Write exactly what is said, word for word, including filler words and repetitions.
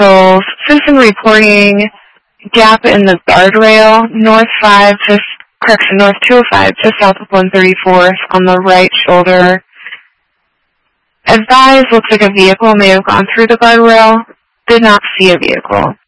patrols. Citizen reporting gap in the guardrail, north five, just, correction, north two oh five, just south of one thirty-fourth on the right shoulder. Advised, looks like a vehicle may have gone through the guardrail. Did not see a vehicle.